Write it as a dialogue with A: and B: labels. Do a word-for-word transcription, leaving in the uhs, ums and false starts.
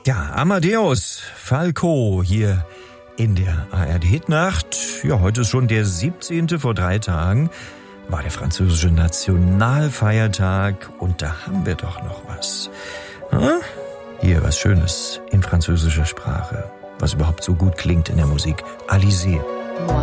A: Ja, Amadeus Falco hier in der A R D-Hitnacht. Ja, heute ist schon der siebzehnte Vor drei Tagen war der französische Nationalfeiertag. Und da haben wir doch noch was. Hm? Hier was Schönes in französischer Sprache, was überhaupt so gut klingt in der Musik. Alizé.
B: Moi,